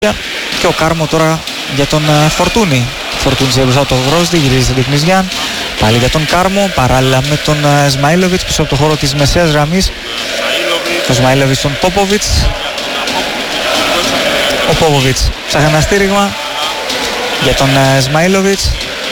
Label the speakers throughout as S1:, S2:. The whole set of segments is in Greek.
S1: Και ο Κάρμο τώρα για τον Φορτούνη. Φορτούνη σε μπροστά το Γρόσδη, γυρίζει στην Τεκνιζιάν. Πάλι για τον Κάρμο, παράλληλα με τον Σμαΐλοβιτς πίσω από το χώρο της μεσαίας γραμμής. Ο Σμαΐλοβιτς τον Πόποβιτς. Ο Πόποβιτς ψάχνει ένα στήριγμα για τον Σμαΐλοβιτς.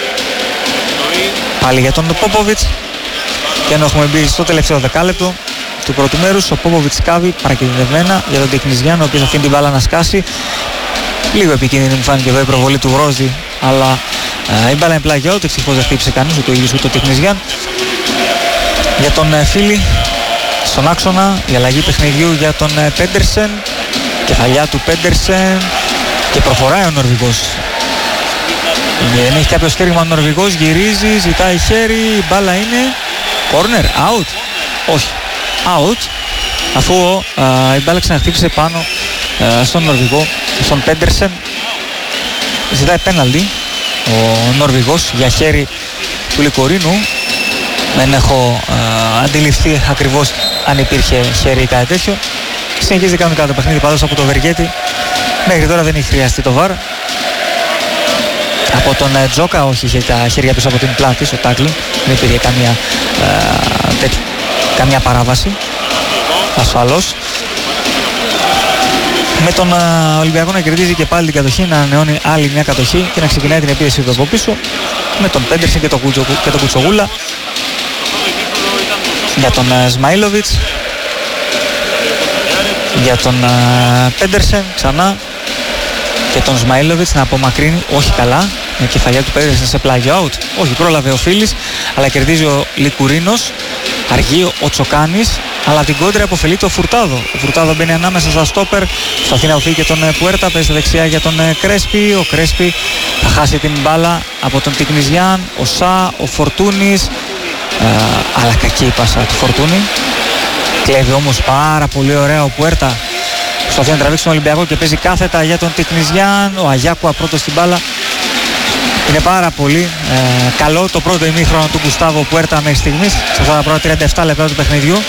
S1: Πάλι για τον Πόποβιτς. Και ενώ έχουμε μπει στο τελευταίο δεκάλεπτο του πρώτου μέρους, ο Πόποβιτς κάβει παρακινδυνευμένα για τον Τεκνιζιάν, ο οποίος αφήνει την μπάλα να σκάσει. Λίγο επικίνδυνη μου φάνηκε εδώ η προβολή του Γρόσδη, αλλά η μπάλα είναι πλάγια ούτε, ευτυχώς δεν χτύπησε κανείς, ούτε ο ίδιος ούτε ο Τεκνιζιάν. Για τον Φίλη στον άξονα, η αλλαγή παιχνιδιού για τον Πέντερσεν, κεφαλιά του Πέντερσεν και προχωράει ο Νορβηγός. Δεν έχει κάποιο στήριγμα ο Νορβηγός, γυρίζει, ζητάει χέρι, η μπάλα είναι corner, out, όχι, out, αφού η μπάλα ξαναχτύπησε πάνω στον Νορβηγό, στον Πέντερσεν. Ζητάει πέναλτι ο Νορβηγός για χέρι του Λικορίνου. Δεν έχω αντιληφθεί ακριβώς αν υπήρχε χέρι ή κάτι τέτοιο. Συνεχίζει κανονικά το παιχνίδι πάντως από το Βεργέτη. Μέχρι τώρα δεν έχει χρειαστεί το VAR. Από τον Τζόκα όχι, είχε τα χέρια πίσω από την πλάτη στο τάκλινγκ. Δεν υπήρχε καμία παράβαση ασφαλώς. Με τον Ολυμπιακό να κερδίζει και πάλι την κατοχή, να ανανεώνει άλλη μια κατοχή και να ξεκινάει την επίθεση του από πίσω με τον Πέντερσεν και τον Κουτσογούλα. Για τον Σμαΐλοβιτς, για τον Πέντερσεν ξανά και τον Σμαΐλοβιτς να απομακρύνει, όχι καλά, με κεφαλιά του Πέντερσεν σε πλάγιο out, όχι, πρόλαβε ο Φίλης, αλλά κερδίζει ο Λικουρίνος. Αργεί ο Τσοκάνης, αλλά την κόντρα αποφελείται ο Φουρτάδο. Ο Φουρτάδο μπαίνει ανάμεσα στα στόπερ, προσπαθεί να οφείλει και τον Πουέρτα, παίζει στα δεξιά για τον Κρέσπι. Ο Κρέσπι θα χάσει την μπάλα από τον Τεκνιζιάν, ο Σα, ο Φορτούνης, αλλά κακή η πάσα του Φορτούνη. Κλέβει όμως πάρα πολύ ωραία ο Πουέρτα, προσπαθεί να τραβήξει τον Ολυμπιακό και παίζει κάθετα για τον Τεκνιζιάν. Ο Αγιάκουα πρώτος στην μπάλα. Είναι πάρα πολύ καλό το πρώτο ημίχρονο του Γκουστάβο Πουέρτα μέχρι στιγμής, σε αυτά τα πρώτα 37 λεπτά του παιχνιδιού.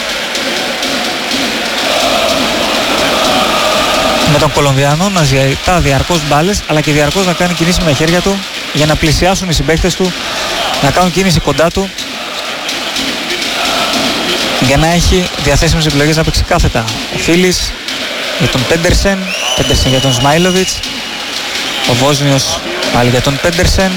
S1: Με τον Κολομβιανό να ζητά διαρκώς μπάλες, αλλά και διαρκώς να κάνει κινήσεις με τα χέρια του για να πλησιάσουν οι συμπαίκτες του, να κάνουν κίνηση κοντά του, για να έχει διαθέσιμες επιλογές να παίξει κάθετα. Ο Φίλης για τον Πέντερσεν, Πέντερσεν για τον Σμαΐλοβιτς, ο Βόσνιος πάλι για τον Πέντερσεν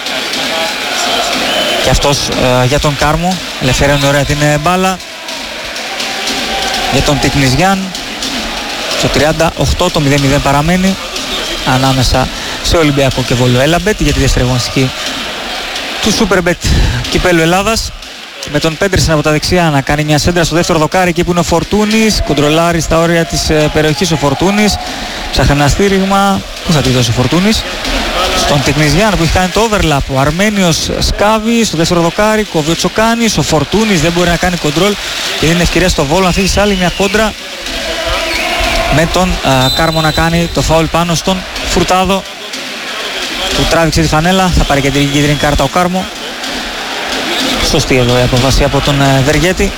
S1: και αυτός για τον Κάρμο, ελευθερώνει ωραία την μπάλα για τον Τεκνιζιάν. Στο 38 το 0-0 παραμένει ανάμεσα σε Ολυμπιακό και Βόλο Έλαμπετ για τη δεύτερη αγωνιστική του Superbet Κυπέλλου Ελλάδας, με τον Πέντερσεν από τα δεξιά να κάνει μια σέντρα στο δεύτερο δοκάρι εκεί που είναι ο Φορτούνης, κοντρολάρει στα όρια της περιοχής ο Φορτούνης, ψάχνει ένα στήριγμα, πού θα τη δώσει ο Φορτούνης, στον Τεκνιζιάν που έχει κάνει το overlap. Ο Αρμένιος σκάβει στο δεύτερο δοκάρι, κόβει ο Τσοκάνης, ο Φορτούνης δεν μπορεί να κάνει κοντρόλ και δίνει ευκαιρία στο Βόλο να φύγει σε άλλη μια κόντρα, με τον Κάρμο να κάνει το φάουλ πάνω στον Φουρτάδο. Του τράβηξε τη φανέλα, θα πάρει και την κίτρινη κάρτα ο Κάρμο. Σωστή εδώ η αποφάση από τον Βεργέτη.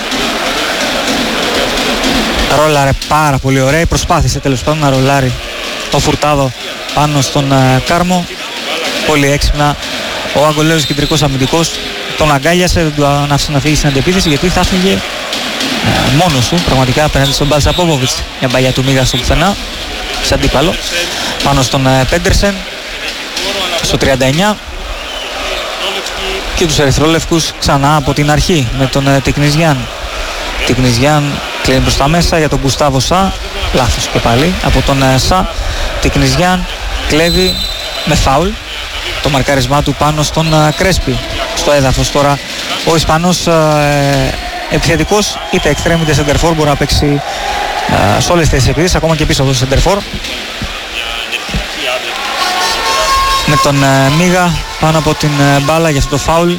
S1: Ρόλαρε πάρα πολύ ωραία, προσπάθησε τέλος πάντων να ρολάρει το Φουρτάδο πάνω στον Κάρμο. Πολύ έξυπνα ο Αγκολέος κεντρικός αμυντικός τον αγκάλιασε, δεν του άφησε να φύγει στην αντεπίθεση, γιατί θα φύγε μόνος του πραγματικά απέναντι στον Μπάλτσα Πόποβιτς. Μια μπαλιά του Μίγα στο πουθενά, σε αντίπαλο, πάνω στον Πέντερσεν στο 39. Και τους ερυθρόλευκους ξανά από την αρχή με τον Τεκνιζιάν. Τεκνιζιάν κλείνει προς τα μέσα για τον Γκουστάβο Σα, λάθος και πάλι από τον Σα. Τεκνιζιάν κλέβει με φάουλ το μαρκάρισμά του πάνω στον Κρέσπι. Στο έδαφος τώρα ο Ισπανός επιθετικός, είτε extreme είτε center for, μπορεί να παίξει σε όλες τις επιδείξεις, ακόμα και πίσω από το center for. Με τον Μίγα πάνω από την μπάλα για αυτό το φάουλ.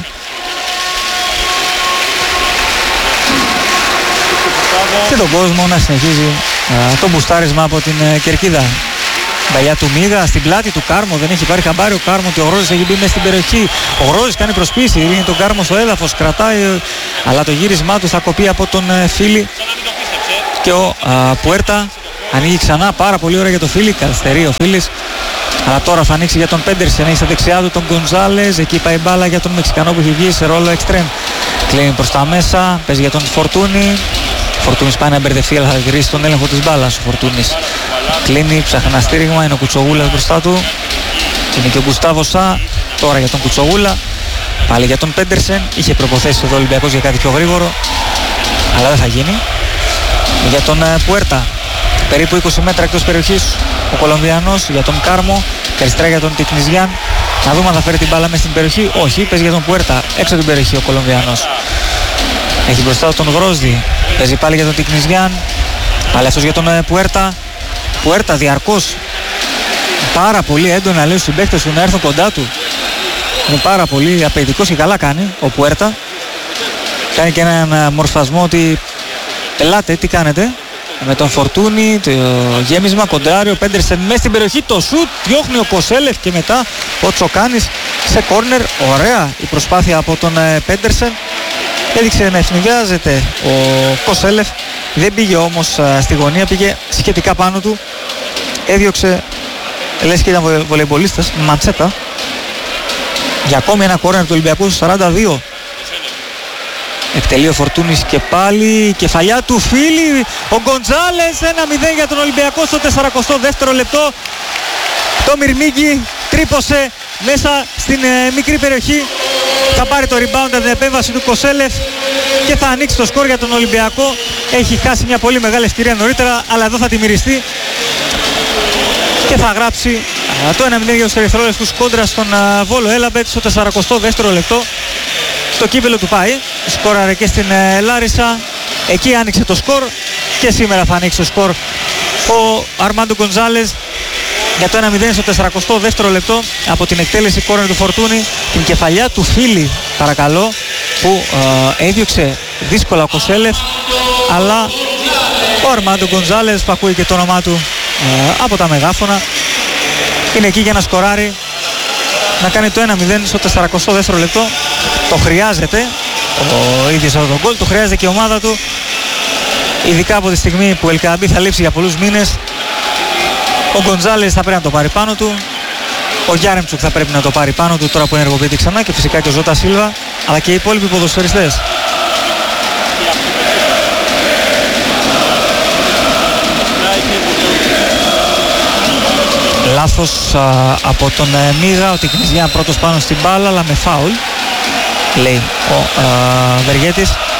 S1: Και τον κόσμο να συνεχίζει το μπουστάρισμα από την κερκίδα. Μπαλιά του Μίγα στην πλάτη του Κάρμο, δεν έχει πάρει χαμπάρι ο Κάρμο ότι ο Γρόζης έχει μπει μέσα στην περιοχή. Ο Γρόζης κάνει προσπίση, ρίχνει τον Κάρμο στο έδαφος, κρατάει, αλλά το γύρισμά του θα κοπεί από τον Φίλη. Και ο Πουέρτα Ανοίγει ξανά πάρα πολύ ώρα για το Φίλι. Καθυστερεί ο Φίλης. Αλλά τώρα θα ανοίξει για τον Πέντερσεν. Έχει στα δεξιά του τον Γκονζάλες. Εκεί πάει η μπάλα για τον Μεξικανό που έχει βγει σε ρόλο εξτρέμ. Κλείνει προς τα μέσα. Παίζει για τον Φορτούνι. Φορτούνης πάει να μπερδευτεί, αλλά θα γυρίσει τον έλεγχο της μπάλας. Ο Φορτούνης κλείνει, ψάχνει ένα στήριγμα. Είναι ο Κουτσογούλας μπροστά του. Είναι και ο Γκουστάβο Σα. Τώρα για τον Κουτσογούλα. Πάλι για τον Πέντερσεν. Είχε προποθέσει εδώ ο Ολυμπιακός για κάτι πιο γρήγορο. Αλλά δεν θα γίνει. Για τον Πουέρτα. Περίπου 20 μέτρα εκτός περιοχής ο Κολομβιανός. Για τον Κάρμο. Και αριστερά για τον Τικνιζιάν. Να δούμε αν θα φέρει την μπάλα μέσα στην περιοχή. Όχι, παίζει για τον Πουέρτα. Έξω την περιοχή ο Κολομβιανός. Έχει μπροστά τον Γρόσδη. Παίζει πάλι για τον Τικνιζιάν. Πάλι αυτός για τον Πουέρτα. Πουέρτα διαρκώς. Πάρα πολύ έντονα λέει στους συμπαίκτες του να έρθουν κοντά του. Είναι πάρα πολύ απαιτητικός και καλά κάνει ο Πουέρτα. Κάνει και έναν μορφασμό ότι ελάτε, τι κάνετε. Με τον Φορτούνι, το γέμισμα, κοντράρει ο Πέντερσεν μέσα στην περιοχή, το σουτ, διώχνει ο Κοσέλεφ και μετά ο Τσοκάνης σε κόρνερ. Ωραία η προσπάθεια από τον Πέντερσεν. Έδειξε να ευνηδιάζεται ο Κοσέλεφ. Δεν πήγε όμως στη γωνία, πήγε σχετικά πάνω του. Έδιωξε, λες και ήταν βολεϊμπολίστας, ματσέτα. Για ακόμη ένα κόρνερ του Ολυμπιακού στο 42. Εκτελεί ο Φορτούνης και πάλι η κεφαλιά του Φίλη. Ο Γκοντζάλες 1-0 για τον Ολυμπιακό στο 42ο λεπτό. Το Μυρμίγκι τρύπωσε μέσα στην μικρή περιοχή. Θα πάρει το rebound από την επέμβαση του Κοσέλεφ και θα ανοίξει το σκορ για τον Ολυμπιακό. Έχει χάσει μια πολύ μεγάλη ευκαιρία νωρίτερα, αλλά εδώ θα τη μυριστεί και θα γράψει το 1-0 για τους ερυθρόλευκους κόντρα στον Βόλο Έλαμπετ στο 42ο λεπτό. Το κύπελο του πάει, σκόραρε και στην Λάρισα, εκεί άνοιξε το σκορ και σήμερα θα ανοίξει το σκορ ο Αρμάντο Γκονζάλες για το 1-0 στο 42ο λεπτό από την εκτέλεση κόρνερ του Φορτούνη, την κεφαλιά του Φίλη παρακαλώ που έδιωξε δύσκολα ο Κοσέλεφ, αλλά ο Αρμάντο Γκονζάλες που ακούει και το όνομά του από τα μεγάφωνα είναι εκεί για να σκοράρει, να κάνει το 1-0 στο 42ο λεπτό. Το χρειάζεται ο ίδιος από τον γκολ, το χρειάζεται και η ομάδα του, ειδικά από τη στιγμή που ο Ελκαμπή θα λείψει για πολλούς μήνες. Ο Γκοντζάλες θα πρέπει να το πάρει πάνω του, ο Γιάρεμτσουκ θα πρέπει να το πάρει πάνω του τώρα που ενεργοποιείται ξανά και φυσικά και ο Ζώτα Σίλβα, αλλά και οι υπόλοιποι ποδοσφαιριστές. Λάθος από τον Μίγα, ο Τικνιζιάν πρώτος πάνω στην μπάλα αλλά με φάουλ, λέει ο Βεργέτης.